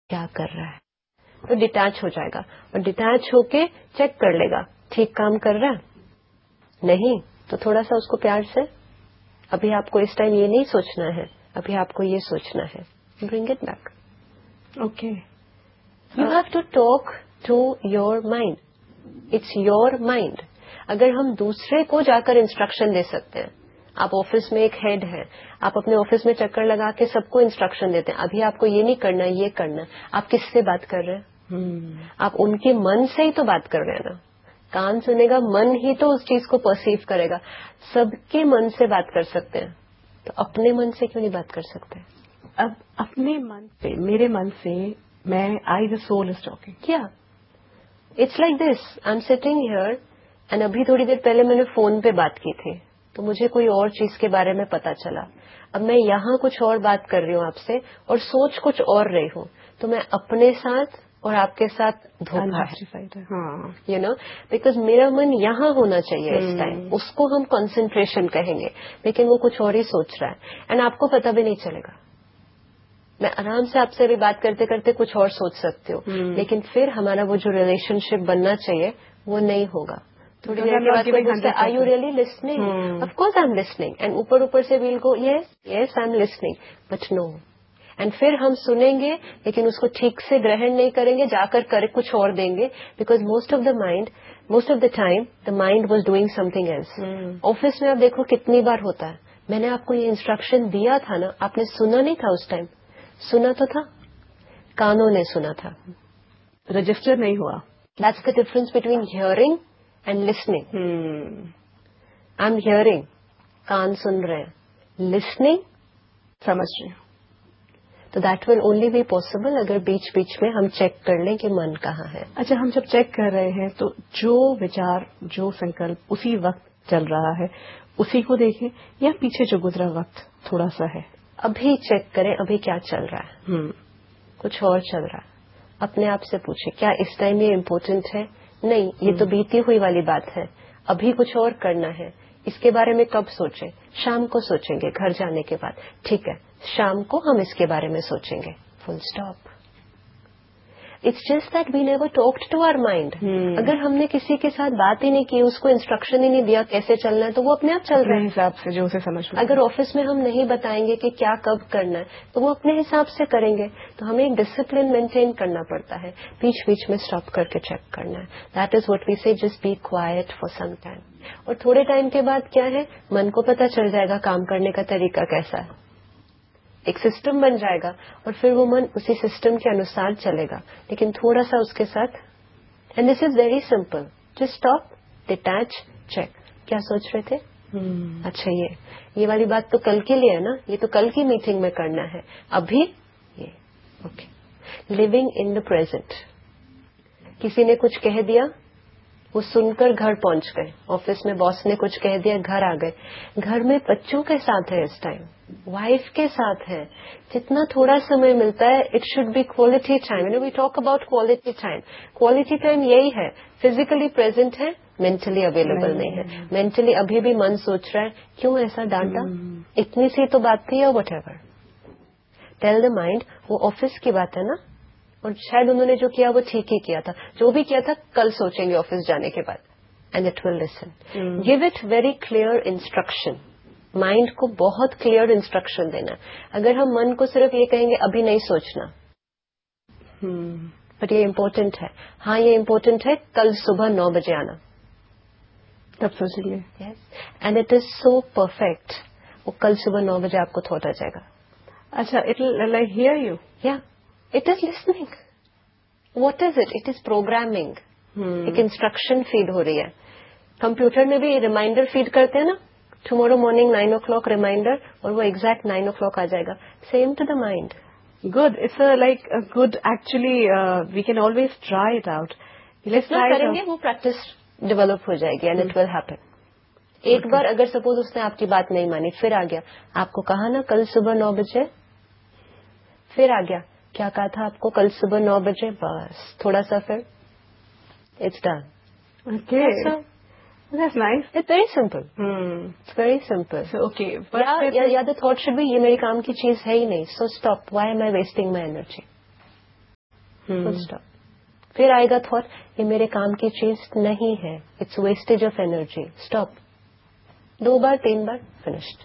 کیا کر رہا ہے، تو ڈیٹیچ ہو جائے گا اور ڈیٹیچ ہو کے چیک کر لے گا ٹھیک کام کر رہا ہے نہیں، تو تھوڑا سا اس کو پیار سے، ابھی آپ کو اس ٹائم یہ نہیں سوچنا ہے، ابھی آپ کو یہ سوچنا ہے، bring it back. Okay. You have to talk to your mind. It's your mind. اگر ہم دوسرے کو جا کر انسٹرکشن دے سکتے ہیں، آپ آفس میں ایک ہیڈ ہے، آپ اپنے آفس میں چکر لگا کے سب کو انسٹرکشن دیتے ہیں، ابھی آپ کو یہ نہیں کرنا یہ کرنا، آپ کس سے بات کر رہے ہیں؟ آپ ان کے من سے ہی تو بات کر رہے ہیں نا. کان سنے گا، من ہی تو اس چیز کو پرسیو کرے گا. سب کے من سے بات کر سکتے ہیں، تو اپنے من سے کیوں نہیں بات کر سکتے؟ اب اپنے من سے، میرے من سے میں آئی دا سول از ٹاکنگ. کیا it's like this, I am sitting here and ابھی تھوڑی دیر پہلے میں نے فون پہ بات کی تھی تو مجھے کوئی اور چیز کے بارے میں پتا چلا. اب میں یہاں کچھ اور بات کر رہی ہوں آپ سے اور سوچ کچھ اور رہی ہوں، تو میں اپنے ساتھ اور آپ کے ساتھ دھوکا ہے. ہاں، یو نو، بیکاز میرا من یہاں ہونا چاہیے اس ٹائم، اس کو ہم کنسنٹریشن کہیں گے، لیکن وہ کچھ اور ہی سوچ رہا ہے اینڈ آپ کو پتا بھی نہیں چلے گا. میں آرام سے آپ سے بھی بات کرتے کرتے کچھ اور سوچ سکتی ہوں، لیکن پھر ہمارا وہ جو ریلیشن شپ بننا چاہیے وہ نہیں ہوگا. تھوڑی دیر کے بعد کوئی پوچھتا ہے are you really listening? Of course I am listening, and اوپر سے well go yes yes I am listening but no. And پھر ہم سنیں گے لیکن اس کو ٹھیک سے گرہن نہیں کریں گے، جا کر کچھ اور دیں گے، because most of the time the mind was doing some thing else. Office میں آپ دیکھو کتنی بار ہوتا ہے، میں نے آپ کو یہ انسٹرکشن دیا تھا نا، آپ نے سنا نہیں تھا اس ٹائم. سنا تو تھا، کانوں نے سنا تھا، رجسٹر نہیں ہوا. That's the difference between hearing and listening. I am hearing, کان سن رہے ہیں، لسننگ سمجھ رہے ہیں. تو that will only be possible اگر بیچ بیچ میں ہم چیک کر لیں کہ من کہاں ہے. اچھا، ہم جب چیک کر رہے ہیں تو جو وچار، جو سنکلپ اسی وقت چل رہا ہے اسی کو دیکھیں یا پیچھے جو گزرا وقت تھوڑا سا ہے؟ ابھی چیک کریں ابھی کیا چل رہا ہے. کچھ اور چل رہا ہے، اپنے آپ سے پوچھیں کیا اس ٹائم یہ امپورٹنٹ ہے؟ نہیں، یہ تو بیتی ہوئی والی بات ہے، ابھی کچھ اور کرنا ہے. اس کے بارے میں کب سوچیں؟ شام کو سوچیں گے گھر جانے کے بعد. ٹھیک ہے، شام کو ہم اس کے بارے میں سوچیں گے، full stop. It's just that we never talked to our mind. اگر ہم نے کسی کے ساتھ بات ہی نہیں کی، اس کو انسٹرکشن ہی نہیں دیا کیسے چلنا ہے، تو وہ اپنے آپ چل رہا ہے حساب سے جو اسے سمجھ میں. اگر آفس میں ہم نہیں بتائیں گے کہ کیا کب کرنا ہے تو وہ اپنے حساب سے کریں گے. تو ہمیں ایک ڈسپلن مینٹین کرنا پڑتا ہے، بیچ بیچ میں اسٹاپ کر کے چیک کرنا ہے. دیٹ از واٹ وی سے just be quite for some time. اور تھوڑے ٹائم کے بعد کیا ہے، من کو پتا چل جائے گا کام کرنے کا طریقہ کیسا ہے، ایک سسٹم بن جائے گا اور پھر وہ من اسی سسٹم کے انوسار چلے گا. لیکن تھوڑا سا اس کے ساتھ، and this is very simple, just stop, detach, check. کیا سوچ رہے تھے؟ اچھا یہ والی بات تو کل کے لیے ہے نا، یہ تو کل کی میٹنگ میں کرنا ہے، ابھی یہ okay. Living in the present. کسی نے کچھ کہہ دیا، وہ سن کر گھر پہنچ گئے، آفس میں باس نے کچھ کہہ دیا، گھر آ گئے. گھر میں بچوں کے ساتھ ہے اس ٹائم، وائف کے ساتھ ہے. جتنا تھوڑا سمے ملتا ہے it should be quality time. We talk about quality time. Quality time یہی ہے، فزیکلی پریزنٹ ہے، مینٹلی اویلیبل نہیں ہے. مینٹلی ابھی بھی من سوچ رہا ہے کیوں ایسا ڈانٹا، اتنی سی تو بات تھی، یا what ever. Tell the mind وہ آفس کی بات ہے نا، اور شاید انہوں نے جو کیا وہ ٹھیک ہی کیا تھا، جو بھی کیا تھا کل سوچیں گے آفس جانے کے بعد. And it will listen. Give it very clear instruction. Mind کو بہت کلیئر انسٹرکشن دینا. اگر ہم من کو صرف یہ کہیں گے ابھی نہیں سوچنا، بٹ یہ امپورٹنٹ ہے، ہاں یہ امپورٹنٹ ہے، کل صبح 9 بجے آنا، تب سوچیں گے. And it is so perfect. وہ کل صبح 9 بجے آپ کو تھوٹ آ جائے گا. اچھا، it will like here you. یا it is listening. What is it? It is programming. ایک انسٹرکشن فیڈ ہو رہی ہے. کمپیوٹر میں بھی ریمائنڈر فیڈ کرتے ہیں نا، ٹمورو مارننگ 9 o'clock ریمائنڈر، اور وہ ایگزیکٹ 9 o'clock آ جائے گا. Same to the mind. Good. It's like good. Actually we can always try it out. کریں گے وہ پریکٹس ڈیولپ ہو جائے گی اینڈ اٹ ول ہیپن. ایک بار اگر سپوز اس نے آپ کی بات نہیں مانی، پھر آ گیا، آپ کو کہا نا کل صبح 9 بجے، پھر آ گیا، کیا کہا تھا آپ کو کل صبح 9 بجے، بس تھوڑا سا پھر it's done. Okay, that's nice. It's very simple. It's very simple. Okay. یا دا تھاٹ شوڈ بی یہ میری کام کی چیز ہے ہی نہیں، سو stop. Y M I wasting my energy. Full stop. پھر آئے گا تھاٹ یہ میرے کام کی چیز نہیں ہے, it's wastage of energy, stop. 2 bar 3 bar finished.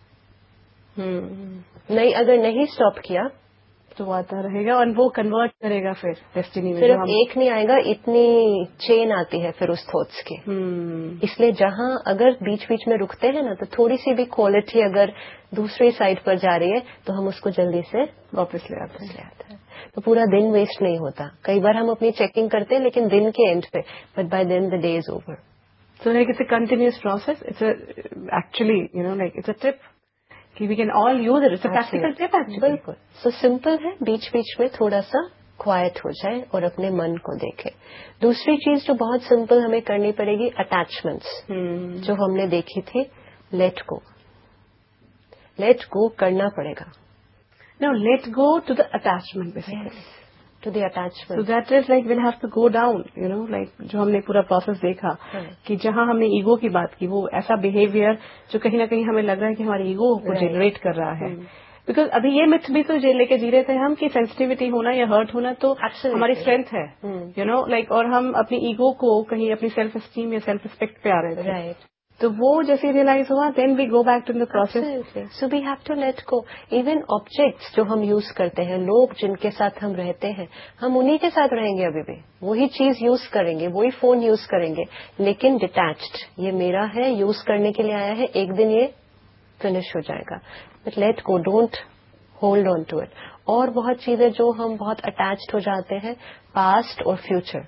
نہیں, اگر نہیں اسٹاپ کیا تو آتا رہے گا اور وہ کنورٹ کرے گا پھر ڈیسٹینی میں. صرف ایک نہیں آئے گا, اتنی چین آتی ہے پھر اس تھاٹس کی. اس لیے جہاں اگر بیچ بیچ میں رکتے ہیں نا, تو تھوڑی سی بھی کوالٹی اگر دوسری سائڈ پر جا رہی ہے تو ہم اس کو جلدی سے واپس لے آتے ہیں. تو پورا دن ویسٹ نہیں ہوتا. کئی بار ہم اپنی چیکنگ کرتے ہیں لیکن دن کے اینڈ پہ, but by then the day is over. So like it's a continuous process. It's actually, like it's a tip. We can all use it. It's a practical tip actually. بالکل. So simple ہے, بیچ بیچ میں تھوڑا سا quite ہو جائے اور اپنے من کو دیکھے. دوسری چیز جو بہت سمپل ہمیں کرنی پڑے گی, اٹیچمنٹس جو ہم نے دیکھی تھی, لیٹ گو. لیٹ گو کرنا پڑے گا. No, let go to the attachment basically. Yes. To the attachment. So that is like we'll have to go down, like جو ہم نے پورا پروسیس دیکھا کہ جہاں ہم نے ایگو کی بات کی, وہ ایسا بہیویئر جو کہیں نہ کہیں ہمیں لگ رہا ہے کہ ہمارے ایگو کو جنریٹ کر رہا ہے. بیکاز ابھی یہ متھ بھی تو لے کے جی رہے تھے ہم کہ سینسٹیوٹی ہونا یا ہرٹ ہونا تو ہماری اسٹرینتھ ہے, لائک, اور ہم اپنی ایگو کو کہیں اپنی سیلف اسٹیم یا سیلف ریسپیکٹ پہ آ رہے تھے. Right. تو وہ جیسے ریئلائز ہوا, دین وی go back to the process. So we have to let go. Even objects جو ہم یوز کرتے ہیں, لوگ جن کے ساتھ ہم رہتے ہیں, ہم انہی کے ساتھ رہیں گے ابھی بھی, وہی چیز یوز کریں گے, وہی فون یوز کریں گے, لیکن ڈیٹیچڈ. یہ میرا ہے, یوز کرنے کے لیے آیا ہے, ایک دن یہ فنش ہو جائے گا. But let go, don't hold on to it. اور بہت چیزیں جو ہم بہت اٹیچڈ ہو جاتے ہیں, پاسٹ اور فیوچر,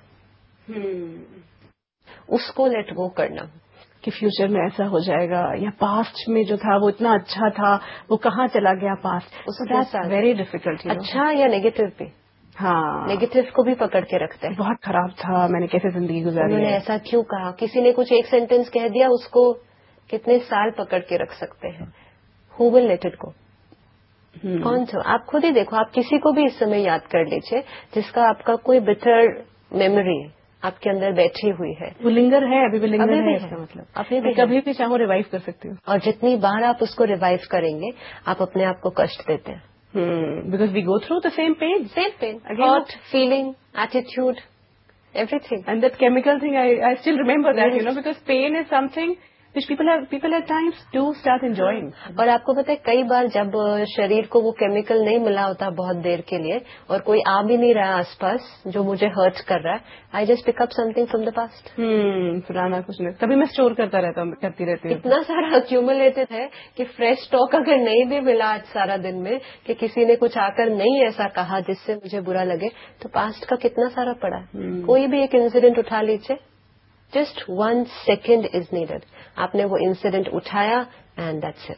اس کو لیٹ گو کرنا کہ فیوچر میں ایسا ہو جائے گا, یا پاسٹ میں جو تھا وہ اتنا اچھا تھا, وہ کہاں چلا گیا پاسٹ. Very difficult. اچھا یا نیگیٹو بھی. ہاں, نیگیٹو کو بھی پکڑ کے رکھتے ہیں. بہت خراب تھا, میں نے کیسے زندگی گزاری, انہوں نے ایسا کیوں کہا, کسی نے کچھ ایک سینٹینس کہہ دیا, اس کو کتنے سال پکڑ کے رکھ سکتے ہیں. ہو ول لیٹ اٹ گو. کون سا, آپ خود ہی دیکھو, آپ کسی کو بھی اس سمے یاد کر لیجیے جس کا آپ کا کوئی بٹر میموری آپ کے اندر بیٹھی ہوئی ہے. وہ لنگر ہے, ابھی بھی لنگر ہے, اس کا مطلب ابھی بھی کبھی بھی چاہو ریوائو کر سکتے ہو. اور جتنی بار آپ اس کو ریوائو کریں گے, آپ اپنے آپ کو کشٹ دیتے ہیں. Because we go through the same pain. Thought, feeling, attitude, everything. And that chemical thing, I still remember that, because pain is something which people at times do start enjoying. اور آپ کو پتہ ہے, کئی بار جب شریر کو وہ کیمیکل نہیں ملا ہوتا بہت دیر کے لیے, اور کوئی آ بھی نہیں رہا آس پاس جو مجھے ہرٹ کر رہا ہے, I just pick up some thing from the past. پرانا کچھ نہیں, تبھی میں اسٹور کرتی رہتی ہوں. اتنا سارا ایکیومولیٹڈ ہے کہ فریش اسٹاک اگر نہیں بھی ملا آج سارا دن میں, کہ کسی نے کچھ آ کر نہیں ایسا کہا جس سے مجھے برا لگے, تو پاسٹ کا کتنا سارا پڑا ہے. کوئی بھی ایک انسیڈنٹ اٹھا لیجیے, جسٹ 1 سیکنڈ از نیڈیڈ. آپ نے وہ انسیڈنٹ اٹھایا and that's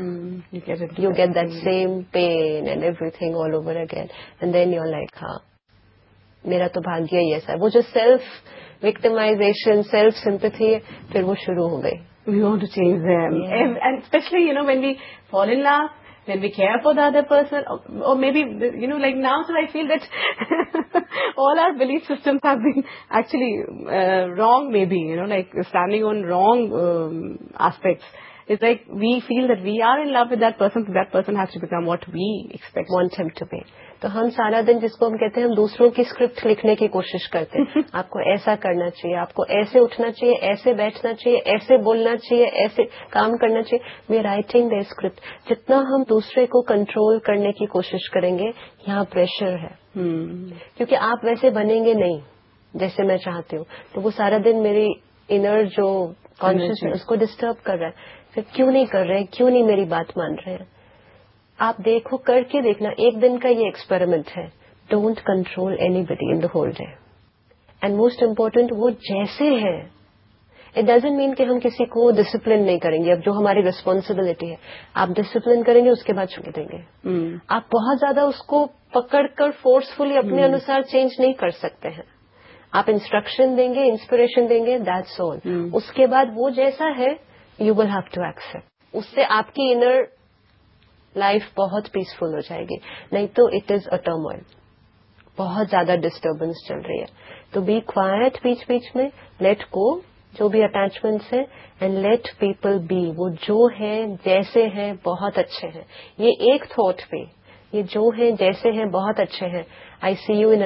it. You get that same pain and every thing all over again, and then you are like, ہاں میرا تو بھاگیہ ہی ایسا ہے. وہ جو سیلف وکٹمائزیشن, سیلف سمپتھی ہے, پھر وہ شروع ہو گئی. We want to change them. Yeah. And especially, when we fall in love, when we care for the other person, or maybe, like now, so I feel that all our belief systems have been actually wrong maybe, like standing on wrong aspects. It's like we feel that we are in love with that person, so that person has to become what we want him to be. تو ہم سارا دن, جس کو ہم کہتے ہیں, ہم دوسروں کی اسکرپٹ لکھنے کی کوشش کرتے ہیں. آپ کو ایسا کرنا چاہیے, آپ کو ایسے اٹھنا چاہیے, ایسے بیٹھنا چاہیے, ایسے بولنا چاہیے, ایسے کام کرنا چاہیے. We are writing the script. جتنا ہم دوسرے کو کنٹرول کرنے کی کوشش کریں گے, یہاں پریشر ہے, کیونکہ آپ ویسے بنیں گے نہیں جیسے میں چاہتی ہوں. تو وہ سارا دن میری انر جو کانشیس ہے اس کو ڈسٹرب کر رہا ہے. پھر کیوں نہیں کر رہے ہیں, کیوں نہیں میری بات مان رہے ہیں. آپ دیکھو, کر کے دیکھنا, ایک دن کا یہ ایکسپیریمنٹ ہے. Don't control any body in the whole day. And most important, وہ جیسے ہے. اٹ ڈزنٹ مین کہ ہم کسی کو ڈسپلن نہیں کریں گے. اب جو ہماری ریسپانسبلٹی ہے, آپ ڈسپلن کریں گے, اس کے بعد چھوڑ دیں گے. آپ بہت زیادہ اس کو پکڑ کر فورسفلی اپنے انوسار چینج نہیں کر سکتے ہیں. آپ انسٹرکشن دیں گے, انسپریشن دیں گے, دیٹس آل. اس کے بعد وہ جیسا ہے, you will have to accept. اس سے آپ کی انر لائف بہت پیسفل ہو جائے گی. نہیں تو اٹ از اے ٹرموائل, بہت زیادہ ڈسٹربنس چل رہی ہے. تو بی کوائٹ بیچ بیچ میں, لیٹ گو جو بھی اٹیچمنٹس ہیں, اینڈ لیٹ پیپل بی. وہ جو ہیں جیسے ہیں بہت اچھے ہیں. یہ ایک تھاٹ پہ, یہ جو ہیں جیسے ہیں بہت اچھے ہیں. آئی سی یو ان